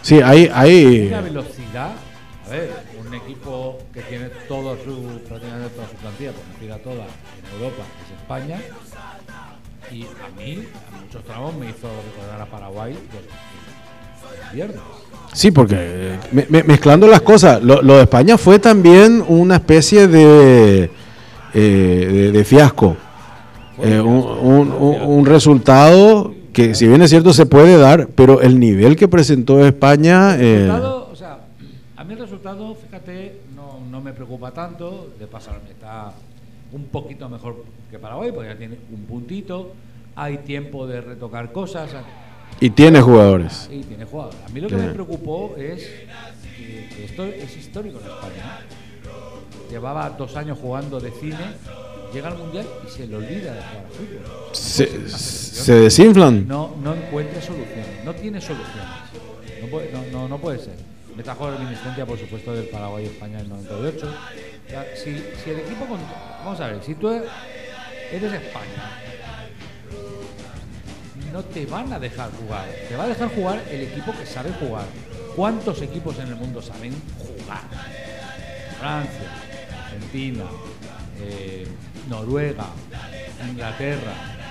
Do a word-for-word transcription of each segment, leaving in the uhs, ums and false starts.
Sí, hay, hay... Una velocidad. A ver, un equipo que tiene todo su, prácticamente toda su plantilla, por decir a toda, en Europa, que es España. Y a mí, a muchos tramos me hizo recordar a Paraguay el viernes. Sí, porque me, me, mezclando las cosas, lo, lo de España fue también una especie de, eh, de, de fiasco. Eh, un, un, un, un resultado que, si bien es cierto, se puede dar, pero el nivel que presentó España... El eh, resultado, o sea, a mí el resultado, fíjate, no, no me preocupa tanto. De pasar, está un poquito mejor que Paraguay, porque ya tiene un puntito, hay tiempo de retocar cosas. Y tiene jugadores. Y tiene jugadores. A mí lo que sí. me preocupó es que, que esto es histórico en España. Llevaba dos años jugando de cine, llega al Mundial y se le olvida de jugar al fútbol. Se, se desinflan. No, no encuentra soluciones, no tiene soluciones. No puede, no, no, no puede ser. Me trajo la reminiscencia, por supuesto, del Paraguay y España en el noventa y ocho. O sea, si, si el equipo... Con, vamos a ver, si tú eres España, no te van a dejar jugar. Te va a dejar jugar el equipo que sabe jugar. ¿Cuántos equipos en el mundo saben jugar? Francia, Argentina, eh, Noruega, Inglaterra,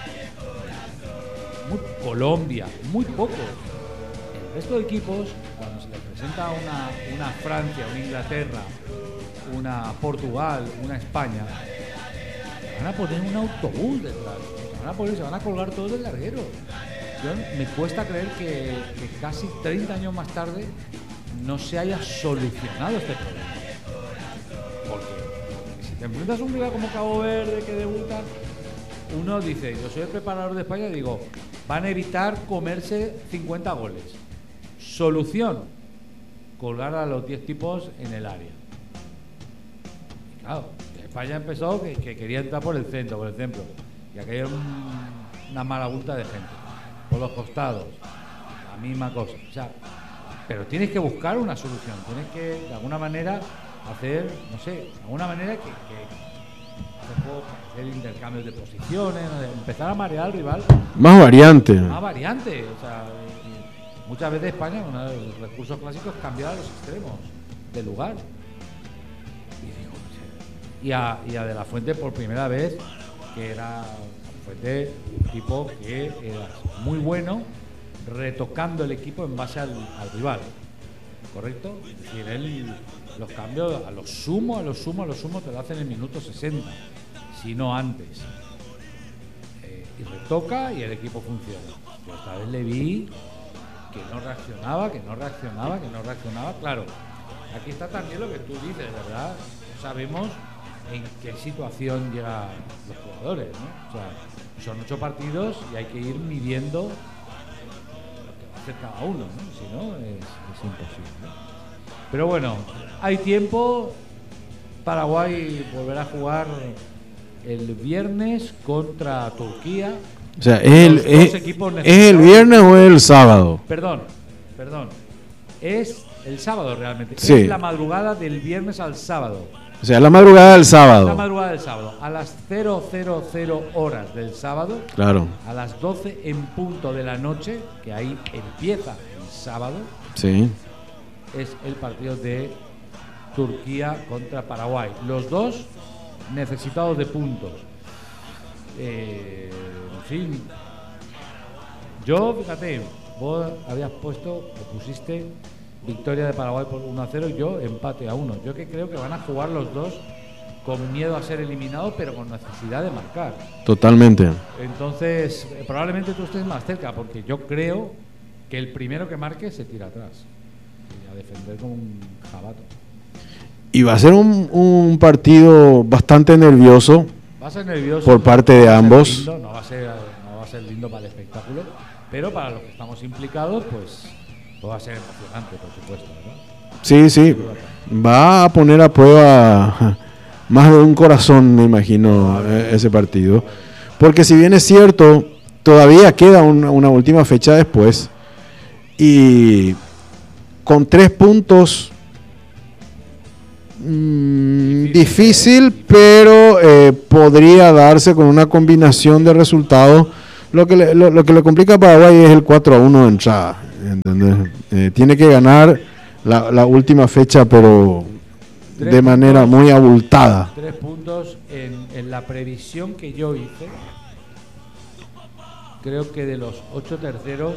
muy, Colombia, muy pocos. El resto de equipos, cuando se les presenta una, una Francia, una Inglaterra, una Portugal, una España, van a poner un autobús detrás. Se van a poner, se van a colgar todos del larguero. Yo, me cuesta creer que, que casi treinta años más tarde no se haya solucionado este problema. Porque si te enfrentas a un rival como Cabo Verde que debuta, uno dice, yo soy el preparador de España, y digo, van a evitar comerse cincuenta goles. Solución, colgar a los diez tipos en el área. Y claro, España empezó que, que quería entrar por el centro, por ejemplo, y aquí hay un, una marabunta de gente, por los costados, la misma cosa. O sea, pero tienes que buscar una solución, tienes que, de alguna manera, hacer, no sé, de alguna manera que, que hacer intercambios de posiciones, empezar a marear al rival. Más variante. Más variante, o sea, muchas veces España, uno de los recursos clásicos, es cambiar a los extremos de lugar. Y, digo, y, a, y a De La Fuente por primera vez, que era Fuente, un tipo que era muy bueno retocando el equipo en base al, al rival, ¿correcto? Es decir, él los cambios a lo sumo, a lo sumo, a lo sumo te lo hacen en el minuto sesenta, si no antes, eh, y retoca y el equipo funciona. Pero esta vez le vi que no reaccionaba, que no reaccionaba, que no reaccionaba. Claro, aquí está también lo que tú dices, ¿verdad? Sabemos en qué situación llegan los jugadores, ¿no? O sea, son ocho partidos y hay que ir midiendo lo que va a hacer cada uno, ¿no? Si no, es, es imposible. Pero bueno, hay tiempo. Paraguay volverá a jugar el viernes contra Turquía. O sea, ¿es el, es, ¿es el viernes o es el sábado? Perdón, perdón. Es el sábado realmente. Sí. Es la madrugada del viernes al sábado. O sea, la madrugada del sábado. La madrugada del sábado. A las cero cero cero horas del sábado. Claro. A las doce en punto de la noche, que ahí empieza el sábado. Sí. Es el partido de Turquía contra Paraguay. Los dos necesitados de puntos. Eh, en fin. Yo, fíjate, vos habías puesto, o pusiste victoria de Paraguay por uno a cero y yo empate a uno. Yo que creo que van a jugar los dos con miedo a ser eliminados, pero con necesidad de marcar. Totalmente. Entonces, probablemente tú estés más cerca, porque yo creo que el primero que marque se tira atrás y a defender como un jabato. Y va a ser un, un partido bastante nervioso. Va a ser nervioso por parte de ambos. Lindo, no va a ser, no va a ser lindo para el espectáculo, pero para los que estamos implicados, pues, pues va a ser emocionante, por supuesto, ¿no? Sí, sí. Va a poner a prueba más de un corazón, me imagino, ese partido. Porque si bien es cierto, todavía queda una, una última fecha después. Y con tres puntos, mmm, difícil, pero eh, podría darse con una combinación de resultados. Lo que le, lo, lo que le complica a Paraguay es el cuatro a uno de entrada. ¿entendés? Eh, tiene que ganar la, la última fecha, pero Tres de manera puntos, muy abultada. Tres puntos en, en la previsión que yo hice. Creo que de los ocho terceros,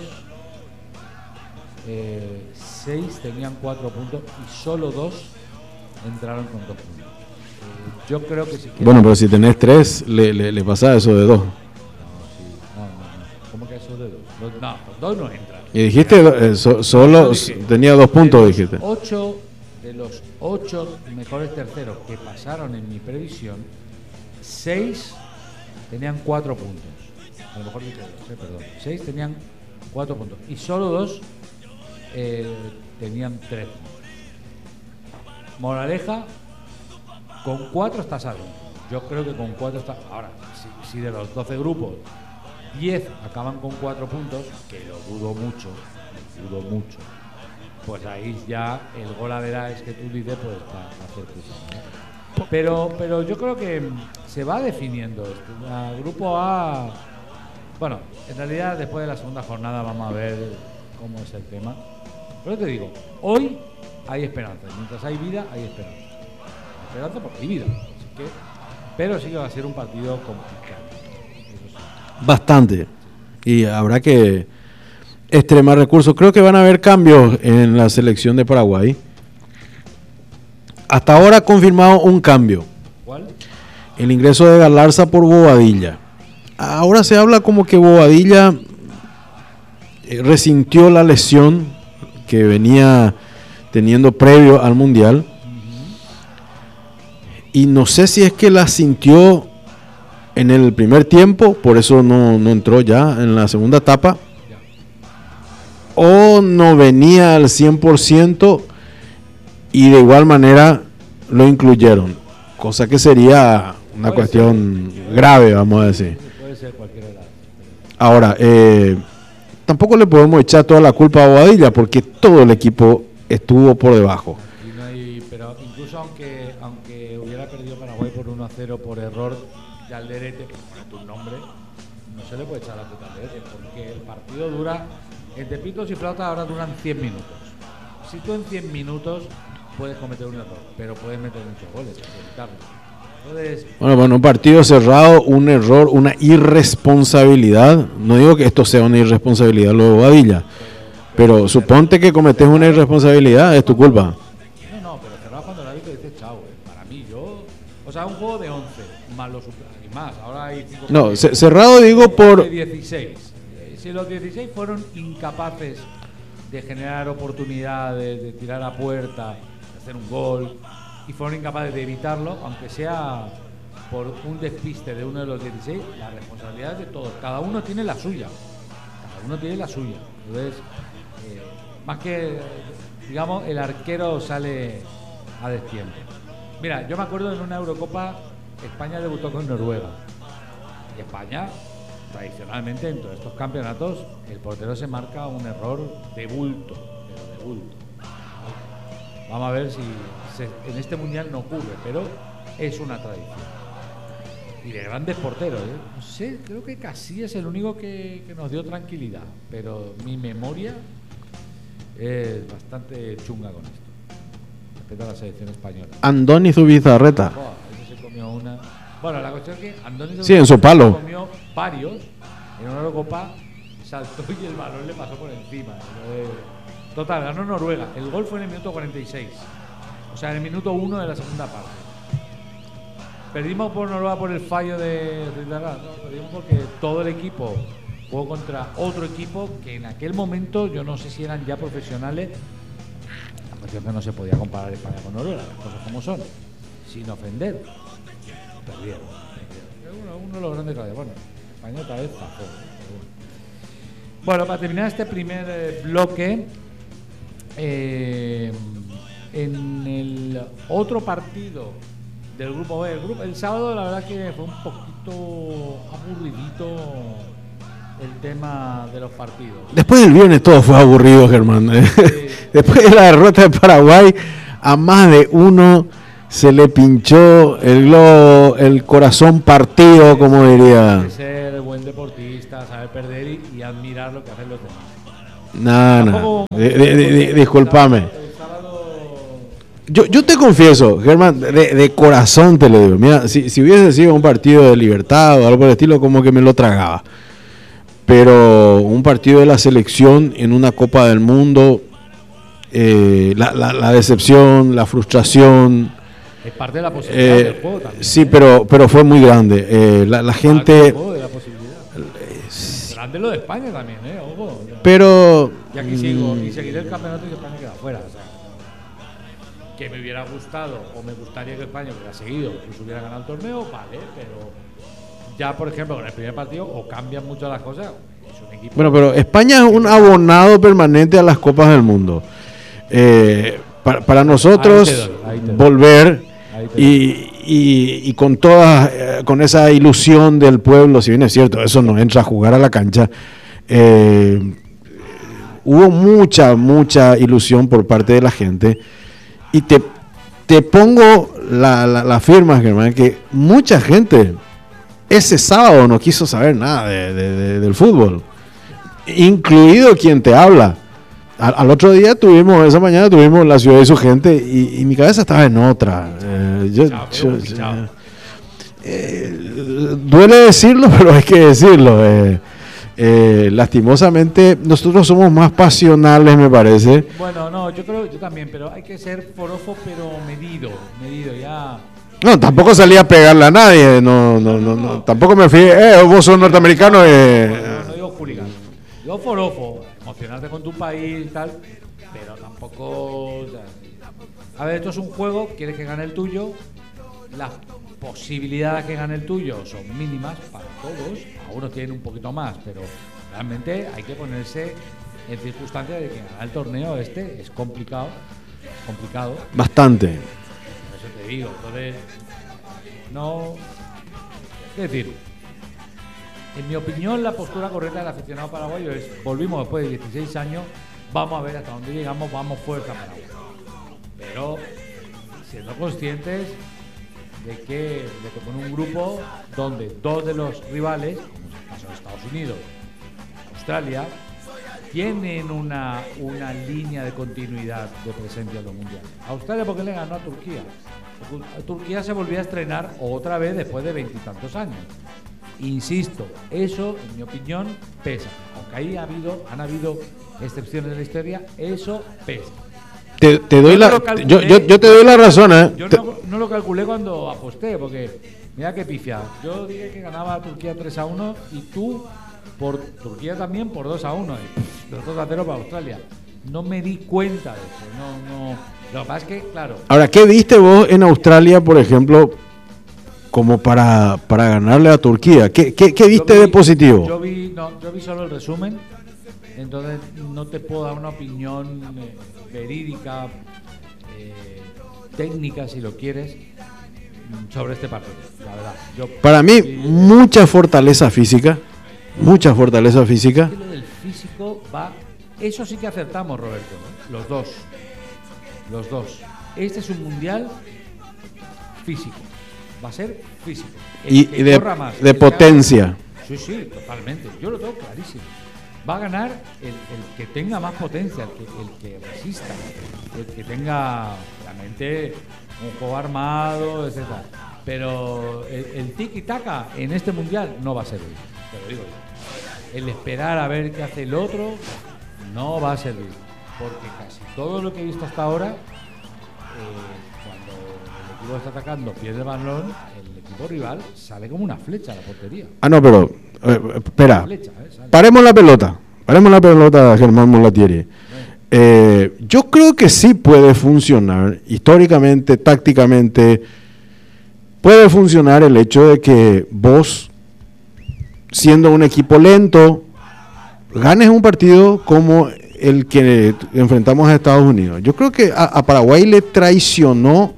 eh, seis tenían cuatro puntos y solo dos entraron con dos puntos. Eh, yo creo que si Bueno, pero si tenés tres, le, le, le pasa eso de dos. No, sí, no, no, no. ¿Cómo que eso de dos? Los- No, con dos no entran. Y dijiste, eh, so- solo Yo dije, tenía dos puntos, de los dijiste. Ocho, de los ocho mejores terceros que pasaron en mi previsión, seis tenían cuatro puntos. A lo mejor dije dos, eh, perdón. Seis tenían cuatro puntos. Y solo dos eh, tenían tres puntos. Moraleja, con cuatro estás adentro. Yo creo que con cuatro está. Ahora, si, si de los doce grupos, diez acaban con cuatro puntos, que lo dudo mucho, lo dudo mucho, pues ahí ya el gol a verás que tú dices, pues va a hacer puta, ¿no? Pero, pero yo creo que se va definiendo esto. El grupo A, bueno, en realidad después de la segunda jornada vamos a ver cómo es el tema. Pero te digo, hoy hay esperanza. Mientras hay vida, hay esperanza. Hay esperanza porque hay vida. Así que, pero sí que va a ser un partido complicado. Eso sí. Bastante. Y habrá que extremar recursos. Creo que van a haber cambios en la selección de Paraguay. Hasta ahora ha confirmado un cambio. ¿Cuál? El ingreso de Galarza por Bobadilla. Ahora se habla como que Bobadilla eh, resintió la lesión que venía teniendo previo al Mundial. Y no sé si es que la sintió en el primer tiempo, por eso no, no entró ya en la segunda etapa, o no venía al cien por ciento y de igual manera lo incluyeron, cosa que sería una Puede cuestión ser. grave, vamos a decir. Puede ser cualquiera de las. Ahora, eh, tampoco le podemos echar toda la culpa a Bobadilla porque todo el equipo estuvo por debajo. Y no hay, pero incluso aunque aunque hubiera perdido Paraguay por uno a cero por error de Alderete, que pone tu nombre, no se le puede echar la culpa a Alderete, porque el partido dura, entre pitos y flautas ahora duran cien minutos. Si tú en cien minutos puedes cometer un error, pero puedes meter muchos goles, hay que evitarlo. Entonces, Bueno, bueno, un partido cerrado, un error, una irresponsabilidad. No digo que esto sea una irresponsabilidad lo de Bobadilla, pero suponte que cometes una irresponsabilidad, es tu culpa. no, no, pero cerrado cuando el árbitro dice chao, eh. Para mí, yo. O sea, un juego de once, más los suplementos, y más. Ahora hay cinco. No, ce- cerrado digo por... De dieciséis. Eh, Si los dieciséis fueron incapaces de generar oportunidades, de tirar a puerta, de hacer un gol, y fueron incapaces de evitarlo, aunque sea por un despiste de uno de los dieciséis, la responsabilidad es de todos. Cada uno tiene la suya. Cada uno tiene la suya. Entonces, eh, más que, digamos, el arquero sale a destiempo. Mira, yo me acuerdo en una Eurocopa, España debutó con Noruega. Y España, tradicionalmente, en todos estos campeonatos, el portero se marca un error de bulto, pero de bulto. Vamos a ver si se, en este mundial no ocurre, pero es una tradición. Y de grandes porteros, ¿eh? No sé, creo que casi es el único que, que nos dio tranquilidad, pero mi memoria es bastante chunga con esto. Respecto a la selección española. Andoni Zubizarreta. Buah, ese se comió una. Bueno, la cuestión es que Andoni Sí, en su palo. comió varios en una Eurocopa, saltó y el balón le pasó por encima. Entonces, total, ganó Noruega. El gol fue en el minuto cuarenta y seis. O sea, en el minuto uno de la segunda parte. Perdimos por Noruega por el fallo de Rizarra. No, perdimos porque todo el equipo jugó contra otro equipo que en aquel momento yo no sé si eran ya profesionales. La cuestión es que no se podía comparar España con Noruega, las cosas como son, sin ofender. Perdieron. perdieron. Uno, uno de los grandes que bueno, España otra vez zafó. Bueno, para terminar este primer eh, bloque, eh, en el otro partido del grupo B, el, grupo, el sábado la verdad que fue un poquito aburridito el tema de los partidos. Después del viernes todo fue aburrido, Germán. Sí. Después de la derrota de Paraguay, a más de uno se le pinchó el globo, el corazón partido, como diría. Ser buen deportista, saber perder y, y admirar lo que hacen los demás. No, no. De, de, de, de, discúlpame. Yo, yo te confieso, Germán, de, de corazón te lo digo. Mira, si, si hubiese sido un partido de Libertad o algo por el estilo, como que me lo tragaba. Pero un partido de la selección en una Copa del Mundo, eh, la, la, la decepción, la frustración. Es parte de la posibilidad eh, del juego también. Sí, pero, pero fue muy grande. Eh, la, la gente. Del juego, de la posibilidad. Es grande lo de España también, ¿eh? Ojo. Pero. Y aquí sigo, y seguiré el campeonato y España queda fuera. O sea, que me hubiera gustado o me gustaría que España hubiera seguido, pues hubiera ganado el torneo, vale, pero ya, por ejemplo, con el primer partido o cambian mucho las cosas. Es un equipo. Bueno, pero España es un abonado permanente a las Copas del Mundo. Eh, para, para nosotros, ahí te doy, ahí te doy. volver y, y, y con toda, eh, con esa ilusión del pueblo, si bien es cierto, eso no entra a jugar a la cancha. Eh, hubo mucha, mucha ilusión por parte de la gente. Y te, te pongo la, la, la firma, Germán, que mucha gente ese sábado no quiso saber nada de, de, de, del fútbol, incluido quien te habla. Al, al otro día tuvimos, esa mañana tuvimos la ciudad y su gente, y, y mi cabeza estaba en otra. Eh, yo, chao, yo, yo, chao. Eh, duele decirlo, pero hay que decirlo. Eh, Eh, lastimosamente nosotros somos más pasionales, me parece. Bueno, no, yo creo, yo también, pero hay que ser forofo, pero medido, medido ya. No, tampoco salí a pegarle a nadie, no, no, no, no, tampoco me fui, eh, vos sos norteamericano. Eh. No, no digo hooligan, digo forofo, emocionarte con tu país y tal, pero tampoco, o sea, a ver, esto es un juego, quieres que gane el tuyo, las posibilidades que gane el tuyo son mínimas para todos. Algunos tienen un poquito más, pero realmente hay que ponerse en circunstancias de que ganar el torneo este es complicado, complicado. Bastante. Por eso te digo, entonces, no. Es decir, en mi opinión, la postura correcta del aficionado paraguayo es: volvimos después de dieciséis años, vamos a ver hasta dónde llegamos, vamos fuerte a Paraguay. Pero siendo conscientes de que, de que con un grupo donde dos de los rivales, como es el caso de Estados Unidos, Australia, tienen una, una línea de continuidad de presencia en los mundiales. Australia porque le ganó a Turquía. A Turquía se volvió a estrenar otra vez después de veintitantos años. Insisto, eso en mi opinión pesa. Aunque ahí ha habido, han habido excepciones en la historia, eso pesa. Te, te doy la, calculé, yo, yo, yo te doy la razón, ¿eh? Yo no, no lo calculé cuando aposté, porque mira qué pifia. Yo dije que ganaba a Turquía tres a uno y tú, por Turquía también, por dos a uno. Y dos a cero para Australia. No me di cuenta de eso. No, no. Lo que pasa es que, claro. Ahora, ¿qué viste vos en Australia, por ejemplo, como para, para ganarle a Turquía? ¿Qué, qué, qué viste vi, de positivo? Yo vi, no, yo vi solo el resumen. Entonces no te puedo dar una opinión eh, verídica, eh, técnica, si lo quieres, sobre este partido, la verdad. Yo, Para mí, sí, mucha fortaleza física, mucha fortaleza física. Lo del físico va, eso sí que acertamos, Roberto, ¿no? Los dos, los dos. Este es un mundial físico, va a ser físico. El y que de, más, de potencia. Haga, sí, sí, totalmente, yo lo tengo clarísimo. Va a ganar el, el que tenga más potencia, el que, el que resista, el que tenga realmente un juego armado, etcétera. Pero el, el tiki-taka en este mundial no va a servir, te lo digo yo. El esperar a ver qué hace el otro no va a servir, porque casi todo lo que he visto hasta ahora, eh, cuando el equipo está atacando, pierde el balón, el equipo rival sale como una flecha a la portería. Ah, no, pero eh, espera, flecha, eh, paremos la pelota, paremos la pelota, Germán Molatieri. Eh, yo creo que sí puede funcionar, históricamente, tácticamente, puede funcionar el hecho de que vos, siendo un equipo lento, ganes un partido como el que enfrentamos a Estados Unidos. Yo creo que a, a Paraguay le traicionó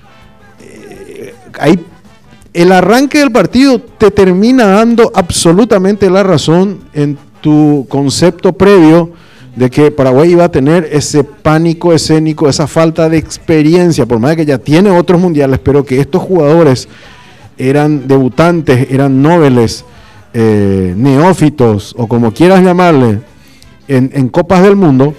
eh, ahí. El arranque del partido te termina dando absolutamente la razón en tu concepto previo de que Paraguay iba a tener ese pánico escénico, esa falta de experiencia, por más de que ya tiene otros mundiales, pero que estos jugadores eran debutantes, eran noveles, eh, neófitos, o como quieras llamarle, en, en Copas del Mundo,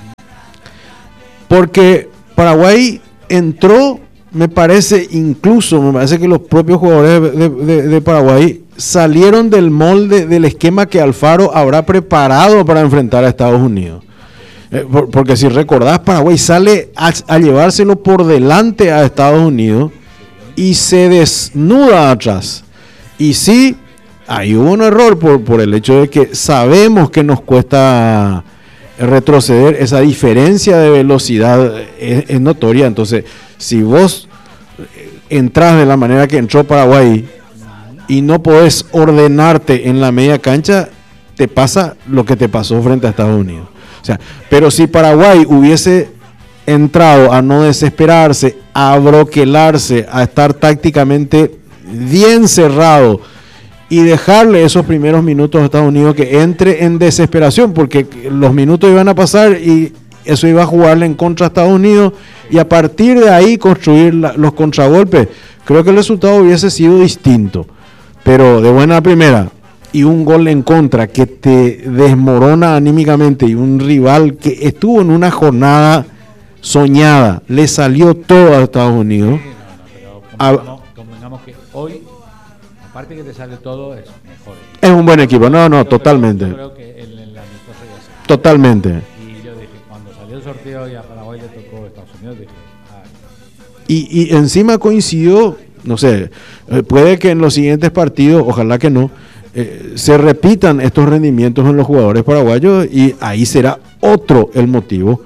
porque Paraguay entró, me parece, incluso, me parece que los propios jugadores de, de, de Paraguay salieron del molde del esquema que Alfaro habrá preparado para enfrentar a Estados Unidos. Eh, por, porque si recordás, Paraguay sale a, a llevárselo por delante a Estados Unidos y se desnuda atrás. Y sí, ahí hubo un error por, por el hecho de que sabemos que nos cuesta retroceder, esa diferencia de velocidad es, es notoria. Entonces, si vos entras de la manera que entró Paraguay y no podés ordenarte en la media cancha, te pasa lo que te pasó frente a Estados Unidos. O sea, pero si Paraguay hubiese entrado a no desesperarse, a broquelarse, a estar tácticamente bien cerrado y dejarle esos primeros minutos a Estados Unidos que entre en desesperación, porque los minutos iban a pasar y eso iba a jugarle en contra a Estados Unidos, y a partir de ahí construir la, los contragolpes, creo que el resultado hubiese sido distinto. Pero de buena primera y un gol en contra que te desmorona anímicamente, y un rival que estuvo en una jornada soñada, le salió todo a Estados Unidos. Sí, no, no, pero convengamos, convengamos que hoy, aparte que te sale todo, es mejor. Es un buen equipo, no, no, yo totalmente. Creo, yo creo que en, en la amistosa ya se... Totalmente. Y yo dije, cuando salió el sorteo y a Paraguay le tocó Estados Unidos, dije, ah, Y, y encima coincidió, no sé, eh, puede que en los siguientes partidos, ojalá que no, eh, se repitan estos rendimientos en los jugadores paraguayos y ahí será otro el motivo.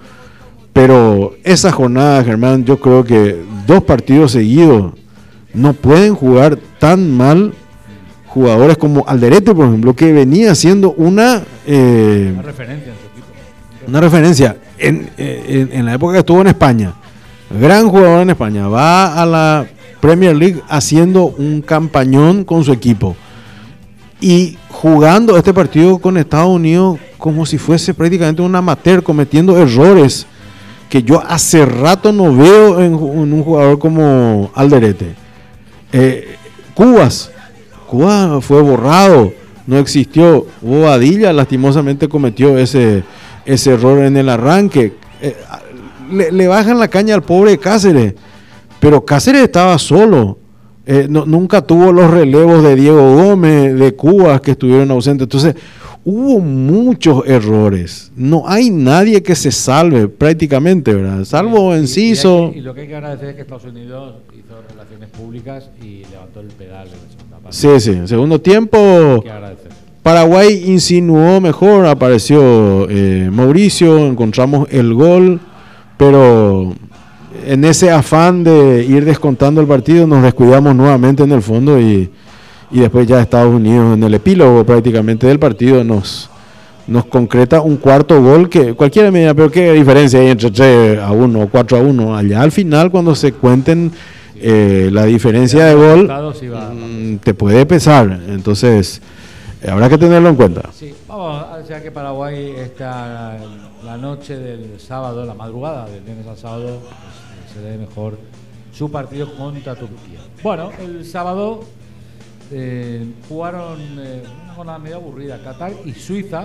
Pero esa jornada, Germán, yo creo que dos partidos seguidos no pueden jugar tan mal jugadores como Alderete, por ejemplo, que venía siendo una, eh, una referencia en su equipo. Una referencia en, en, en la época que estuvo en España. Gran jugador en España. Va a la Premier League haciendo un campañón con su equipo. Y jugando este partido con Estados Unidos como si fuese prácticamente un amateur, cometiendo errores que yo hace rato no veo en, en un jugador como Alderete. Eh, Cubas. Cuba fue borrado, no existió. Bobadilla lastimosamente cometió ese, ese error en el arranque. Eh, le, le bajan la caña al pobre Cáceres, pero Cáceres estaba solo. Eh, no, nunca tuvo los relevos de Diego Gómez, de Cuba, que estuvieron ausentes. Entonces, hubo muchos errores. No hay nadie que se salve prácticamente, ¿verdad? Salvo Enciso. Y, y, y lo que hay que agradecer es que Estados Unidos hizo relaciones públicas y levantó el pedal en la segunda parte. Sí, sí. Segundo tiempo, Paraguay insinuó mejor, apareció eh, Mauricio, encontramos el gol, pero en ese afán de ir descontando el partido nos descuidamos nuevamente en el fondo y, y después ya Estados Unidos en el epílogo prácticamente del partido nos, nos concreta un cuarto gol que cualquiera me dirá, pero qué diferencia hay entre tres a uno o cuatro a uno. Allá al final cuando se cuenten eh, la diferencia de gol mmm, te puede pesar, entonces eh, habrá que tenerlo en cuenta. Sí, vamos, o sea que Paraguay está la noche del sábado, la madrugada del viernes al sábado, se ve mejor su partido contra Turquía. Bueno, el sábado eh, jugaron eh, una jornada medio aburrida, Qatar y Suiza.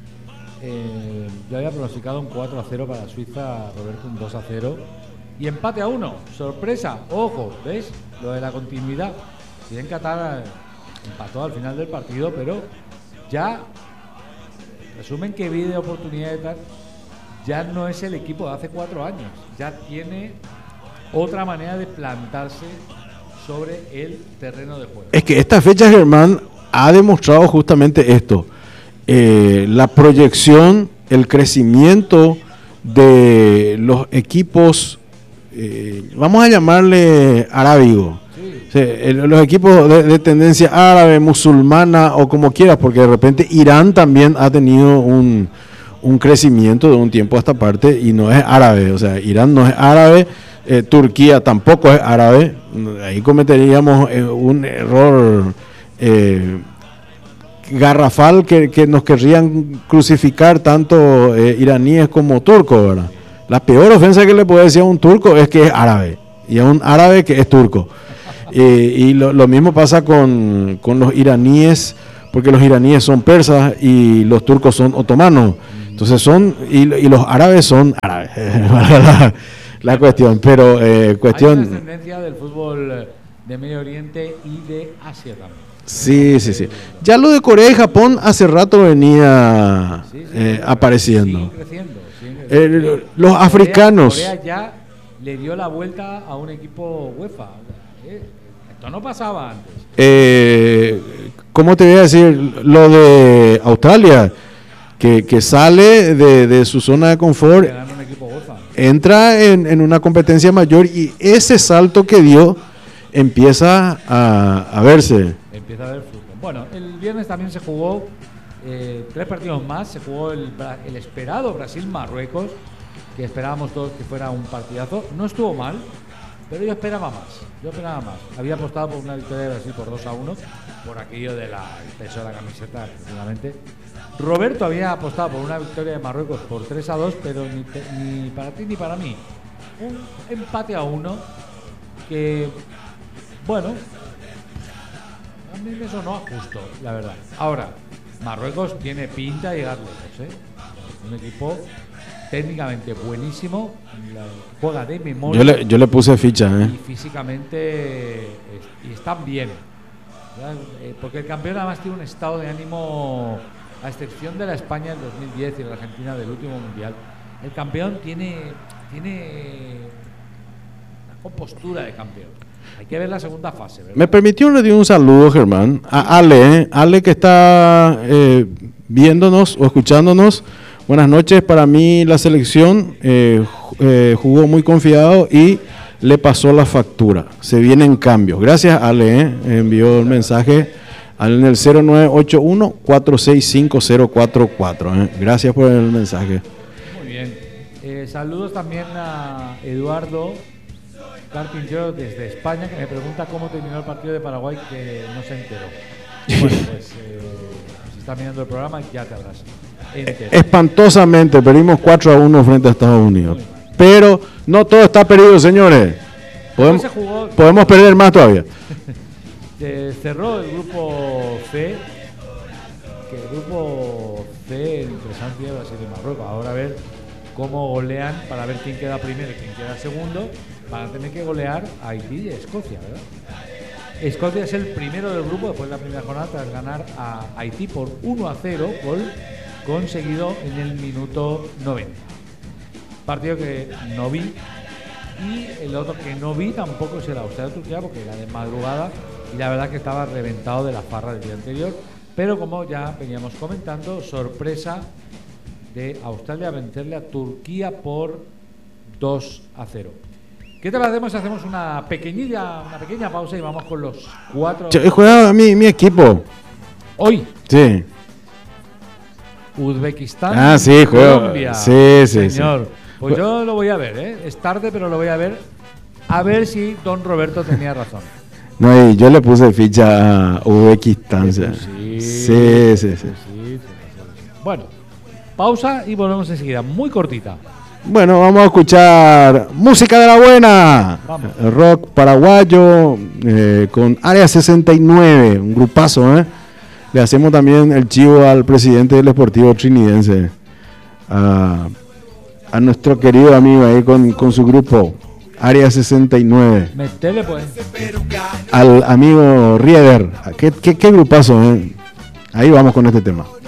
Eh, yo había pronosticado un cuatro a cero para Suiza, Roberto, un dos a cero y empate a uno. Sorpresa, ojo, ¿ves? Lo de la continuidad. Si bien Qatar empató al final del partido, pero ya resumen que vi de oportunidad y tal, ya no es el equipo de hace cuatro años, ya tiene otra manera de plantarse sobre el terreno de juego. Es que esta fecha, Germán, ha demostrado justamente esto, eh, la proyección, el crecimiento de los equipos, eh, vamos a llamarle arábigo, sí. Sí, el, los equipos de, de tendencia árabe, musulmana o como quieras, porque de repente Irán también ha tenido un un crecimiento de un tiempo a esta parte y no es árabe, o sea, Irán no es árabe, eh, Turquía tampoco es árabe, ahí cometeríamos eh, un error eh, garrafal que, que nos querrían crucificar tanto eh, iraníes como turcos, ¿verdad? La peor ofensa que le puede decir a un turco es que es árabe, y a un árabe que es turco. Eh, y lo, lo mismo pasa con, con los iraníes, porque los iraníes son persas y los turcos son otomanos. Entonces son, y, y los árabes son árabes, la, la cuestión, pero eh, cuestión... Hay una tendencia del fútbol de Medio Oriente y de Asia también. Sí, sí, sí. Ya lo de Corea y Japón hace rato venía Sí, sí, eh, sí, apareciendo. siguen creciendo, siguen creciendo. Eh, los Corea- africanos... Corea ya le dio la vuelta a un equipo UEFA. Eh, Esto no pasaba antes. Eh, ¿Cómo te voy a decir? Lo de Australia, que, que sale de, de su zona de confort, Le dan un equipo UEFA. entra en, en una competencia mayor y ese salto que dio empieza a, a verse. Empieza a haber fútbol. Bueno, el viernes también se jugó eh, tres partidos más. Se jugó el, Bra- el esperado Brasil-Marruecos, que esperábamos todos que fuera un partidazo. No estuvo mal, pero yo esperaba más. Yo esperaba más. Había apostado por una victoria de Brasil por dos a uno, por aquello del peso de la camiseta, precisamente. Roberto había apostado por una victoria de Marruecos por tres a dos, pero ni, te- ni para ti ni para mí. Un empate a uno que, bueno, a mí me sonó a justo, la verdad. Ahora, Marruecos tiene pinta de llegar lejos, ¿eh? Un equipo técnicamente buenísimo, la- juega de memoria. Yo le, yo le puse ficha, Y ¿eh? físicamente es- y están bien. ¿Verdad? Eh, porque el campeón además tiene un estado de ánimo, a excepción de la España del dos mil diez y la Argentina del último mundial. El campeón tiene, tiene una compostura de campeón. Hay que ver la segunda fase, ¿verdad? Me permitió le dio un saludo, Germán, a Ale, ¿eh? Ale que está eh, viéndonos o escuchándonos. Buenas noches, para mí la selección eh, ju- eh, jugó muy confiado y le pasó la factura. Se vienen cambios. Gracias, Ale, ¿eh? Envió el mensaje en el cero nueve ocho uno, cuatro seis cinco, cero cuatro cuatro. ¿eh? Gracias por el mensaje. Muy bien. Eh, saludos también a Eduardo Carpintero desde España, que me pregunta cómo terminó el partido de Paraguay, que no se enteró. Bueno, pues eh, si está mirando el programa ya te habrás enterado. Espantosamente perdimos cuatro a uno frente a Estados Unidos. Pero no todo está perdido, señores. Podemos, Se jugó- podemos perder más todavía. Se cerró el grupo C, que el grupo C interesante de Brasil y Marruecos. Ahora a ver cómo golean, para ver quién queda primero y quién queda segundo. Van a tener que golear a Haití y a Escocia, ¿verdad? Escocia es el primero del grupo después de la primera jornada tras ganar a Haití por uno a cero, gol conseguido en el minuto noventa. Partido que no vi. Y el otro que no vi tampoco es el Australia-Turquía, porque era de madrugada y la verdad que estaba reventado de la farra del día anterior. Pero como ya veníamos comentando, sorpresa de Australia vencerle a Turquía por dos a cero. ¿Qué te parece si hacemos una pequeñilla, una pequeña pausa y vamos con los cuatro? Che, juega mi, mi equipo. Hoy, Sí. Uzbekistán, Ah, sí, juega. Colombia. Sí, sí, Señor. sí. Pues yo lo voy a ver, ¿eh? Es tarde, pero lo voy a ver. A ver si don Roberto tenía razón. No, y yo le puse ficha a Uzbekistán. Sí, Sí, sí, sí. sí. sí, sí, sí. Bueno, pausa y volvemos enseguida. Muy cortita. Bueno, vamos a escuchar música de la buena. Vamos. Rock paraguayo eh, con Área sesenta y nueve, un grupazo, ¿eh? Le hacemos también el chivo al presidente del Sportivo Trinidense, a, a nuestro querido amigo ahí con, con su grupo, Área sesenta y nueve. Metele, pues. Al amigo Rieder. ¿Qué, qué, qué grupazo, ¿eh? Ahí vamos con este tema.